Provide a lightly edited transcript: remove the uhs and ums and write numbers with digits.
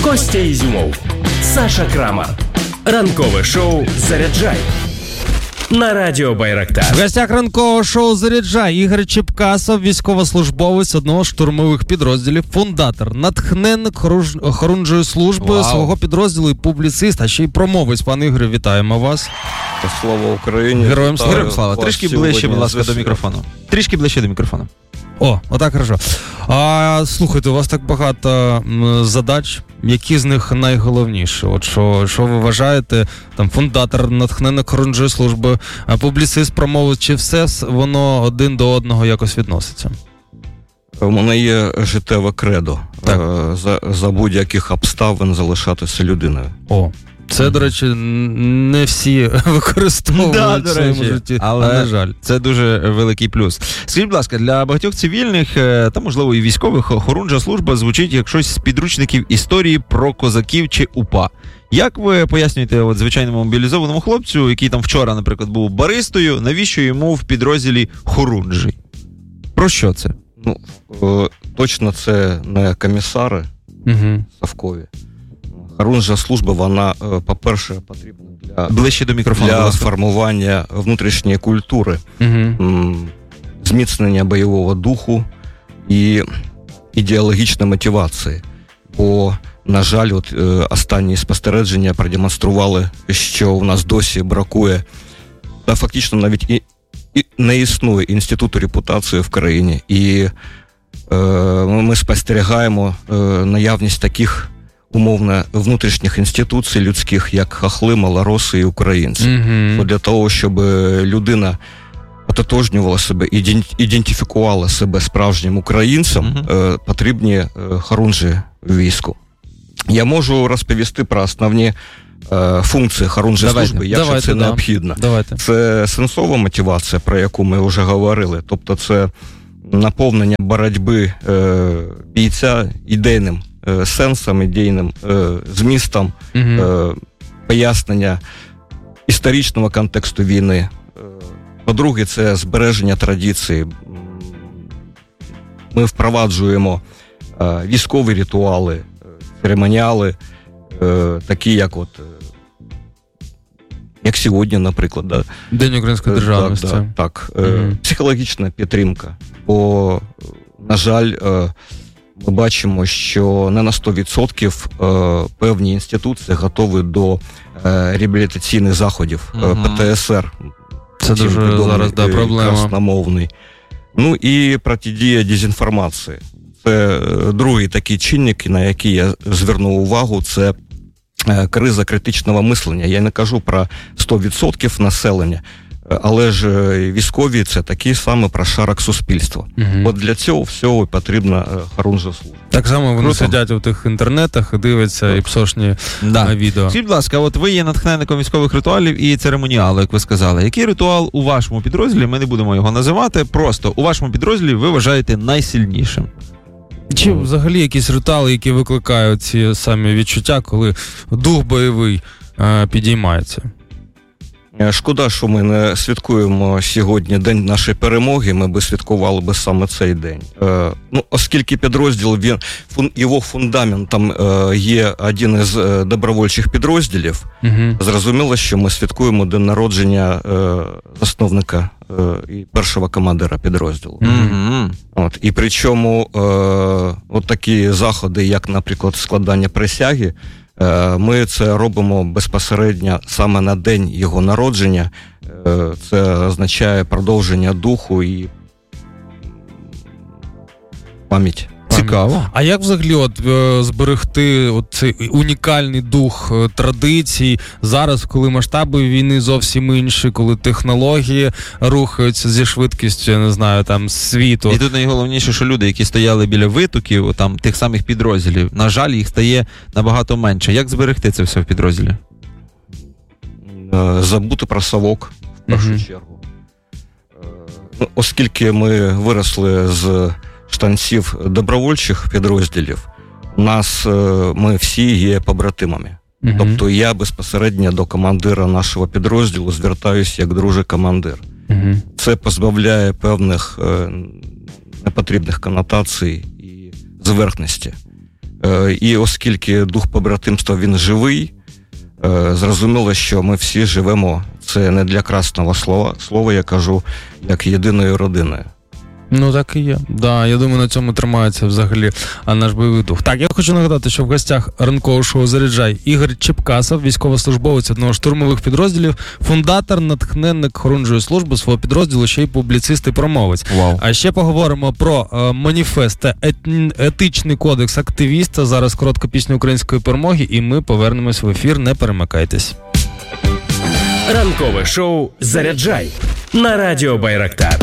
Костя Ізюмов, Саша Крамар. Ранкове шоу «Заряджай» на радіо Байрактар. В гостях ранкового шоу «Заряджай» Ігор Чепкасов, військовослужбовець одного з штурмових підрозділів, фундатор, натхненник Хорунжої служби свого підрозділу і публіцист, а ще й промовець. Пане Ігорю, вітаємо вас. Слава Україні. Героям слава. Трішки ближче, будь ласка, до мікрофону. Трішки ближче до мікрофону. О, отак хорошо. Слухайте, у вас так багато задач. Які з них найголовніші? От що ви вважаєте? Там фундатор, натхненник Хорунжої служби, публіцист, промовець, чи все воно один до одного якось відноситься? У мене є життєве кредо. За будь-яких обставин залишатися людиною. О, це, до речі, не всі використовують в своєму житті, але, на жаль. Це дуже великий плюс. Скажіть, будь ласка, для багатьох цивільних, та, можливо, і військових, Хорунжа служба звучить як щось з підручників історії про козаків чи УПА. Як ви пояснюєте звичайному мобілізованому хлопцю, який там вчора, наприклад, був баристою, навіщо йому в підрозділі Хорунжий? Про що це? Точно це не комісари совкові. Хорунжа служба, вона, по-перше, потрібна ближче до мікрофону, для формування внутрішньої культури, зміцнення бойового духу і ідеологічної мотивації. Бо, на жаль, останні спостереження продемонстрували, що у нас досі бракує, та фактично навіть і не існує інституту репутації в країні. І ми спостерігаємо наявність таких умовно внутрішніх інституцій людських, як хохли, малороси і українці. Бо для того, щоб людина ототожнювала себе, ідентифікувала себе справжнім українцем, потрібні хорунжі в війську. Я можу розповісти про основні функції Хорунжої служби, якщо це необхідно. Це сенсова мотивація, про яку ми вже говорили. Тобто це наповнення боротьби бійця ідейним сенсом, ідейним змістом, пояснення історичного контексту війни. По-друге, це збереження традицій. Ми впроваджуємо військові ритуали, церемоніали, такі як сьогодні, наприклад. Да? День української державності. Так. Психологічна підтримка. Бо, на жаль, ми бачимо, що не на 100% певні інституції готові до реабілітаційних заходів, ПТСР. Це дуже зараз проблема. Красномовний. І протидія дезінформації. Це другий такий чинник, на який я звернув увагу, це криза критичного мислення. Я не кажу про 100% населення, але ж військові – це такий самий прошарок суспільства. От для цього всього потрібна Хорунжа служба. Так само вони сидять у тих інтернетах, дивляться і псошні відео. Скажіть, будь ласка, от ви є натхненником військових ритуалів і церемоніалу, як ви сказали. Який ритуал у вашому підрозділі, ми не будемо його називати, просто у вашому підрозділі ви вважаєте найсильнішим? Чи взагалі якісь ритуали, які викликають ці самі відчуття, коли дух бойовий підіймається? Шкода, що ми не святкуємо сьогодні День нашої перемоги, ми би святкували би саме цей день. Оскільки підрозділ, його фундаментом є один із добровольчих підрозділів, зрозуміло, що ми святкуємо день народження засновника і першого командира підрозділу. І причому такі заходи, як, наприклад, складання присяги, ми це робимо безпосередньо саме на день його народження. Це означає продовження духу і пам'ять. Цікаво. А як взагалі зберегти цей унікальний дух традицій зараз, коли масштаби війни зовсім інші, коли технології рухаються зі швидкістю, я не знаю, там, світу? І тут найголовніше, що люди, які стояли біля витоків, там, тих самих підрозділів, на жаль, їх стає набагато менше. Як зберегти це все в підрозділі? Забути про совок, в першу чергу. Оскільки ми виросли з штанців добровольчих підрозділів, ми всі є побратимами. Тобто я безпосередньо до командира нашого підрозділу звертаюся як друже-командир. Це позбавляє певних непотрібних конотацій і зверхності. І оскільки дух побратимства, він живий, зрозуміло, що ми всі живемо, це не для красного слова, я кажу, як єдиною родиною. Ну, так і є. Да, я думаю, на цьому тримається взагалі наш бойовий дух. Так, я хочу нагадати, що в гостях ранкового шоу «Заряджай» Ігор Чепкасов, військовослужбовець одного з штурмових підрозділів, фундатор, натхненник Хорунжої служби свого підрозділу, ще й публіцист і промовець. Вау. А ще поговоримо про маніфест та етичний кодекс активіста. Зараз коротка пісня української перемоги, і ми повернемось в ефір. Не перемикайтесь. Ранкове шоу «Заряджай» на Радіо Байрактар.